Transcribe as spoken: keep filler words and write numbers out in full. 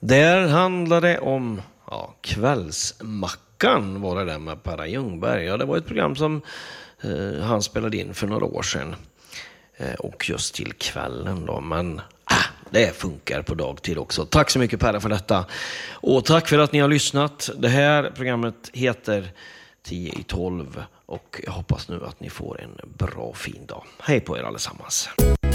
Där handlade det om ja, kvällsmackan var det där med Per Ljungberg. Ja, det var ett program som eh, han spelade in för några år sedan. Eh, och just till kvällen då. Men ah, det funkar på dagtid också. Tack så mycket Per för detta. Och tack för att ni har lyssnat. Det här programmet heter tio i tolv. Och jag hoppas nu att ni får en bra fin dag. Hej på er allesammans.